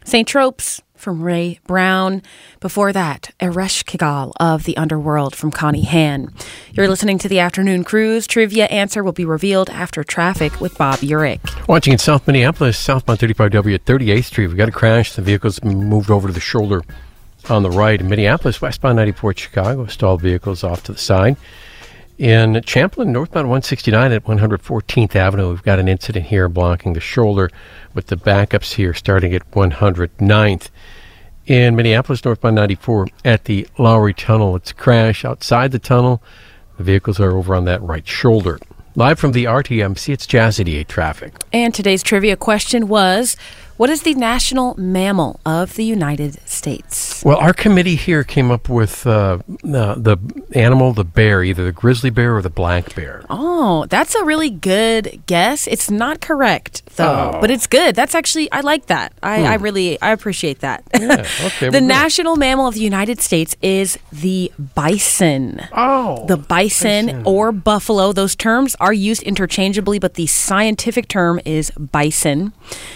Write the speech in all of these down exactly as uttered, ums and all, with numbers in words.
Saint Tropes from Ray Brown. Before that, Ereshkigal of the Underworld from Connie Han. You're listening to the Afternoon Cruise. Trivia answer will be revealed after traffic with Bob Urich. Watching in South Minneapolis, southbound thirty-five W at thirty-eighth Street. We've got a crash. The vehicle's moved over to the shoulder on the right. In Minneapolis, westbound ninety-four at Chicago, stalled vehicles off to the side. In Champlin, northbound one sixty-nine at one hundred fourteenth Avenue, we've got an incident here blocking the shoulder with the backups here starting at one hundred ninth. In Minneapolis, northbound ninety-four at the Lowry Tunnel, it's a crash outside the tunnel. The vehicles are over on that right shoulder. Live from the R T M C, it's Jazz eighty-eight traffic. And today's trivia question was, what is the national mammal of the United States? Well, our committee here came up with uh, uh, the animal, the bear, either the grizzly bear or the black bear. Oh, that's a really good guess. It's not correct, though, Oh. but it's good. That's actually, I like that. I, Hmm. I really, I appreciate that. Yeah, okay. The well, good. national mammal of the United States is the bison. Oh. The bison, bison. or buffalo, those terms are used interchangeably, but the scientific term is bison.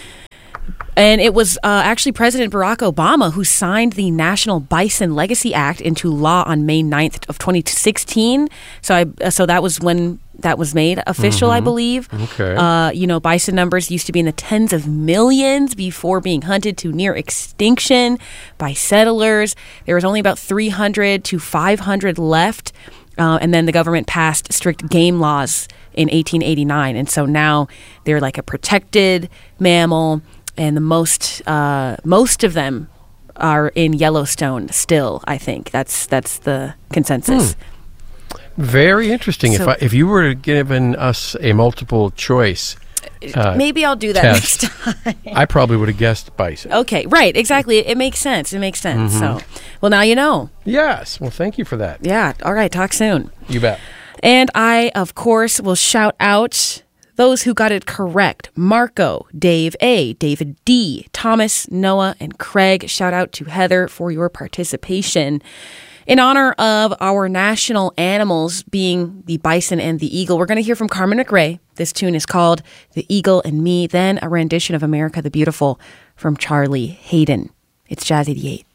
And it was uh, actually President Barack Obama who signed the National Bison Legacy Act into law on May ninth of twenty sixteen. So I, so that was when that was made official, Mm-hmm. I believe. Okay. Uh, you know, bison numbers used to be in the tens of millions before being hunted to near extinction by settlers. There was only about three hundred to five hundred left. Uh, and then the government passed strict game laws in eighteen eighty-nine. And so now they're like a protected mammal. And the most uh, most of them are in Yellowstone still, I think. That's that's the consensus. Hmm. Very interesting. So- if I, if you were given us a multiple choice, uh, Maybe I'll do that test. next time. I probably would have guessed bison. Okay, right, exactly. It makes sense. It makes sense. Mm-hmm. So, well, now you know. Yes. Well, thank you for that. Yeah, all right, talk soon. You bet. And I, of course, will shout out those who got it correct. Marco, Dave A, David D, Thomas, Noah, and Craig. Shout out to Heather for your participation. In honor of our national animals being the bison and the eagle, we're going to hear from Carmen McRae. This tune is called The Eagle and Me, then a rendition of America the Beautiful from Charlie Hayden. It's Jazz eighty-eight.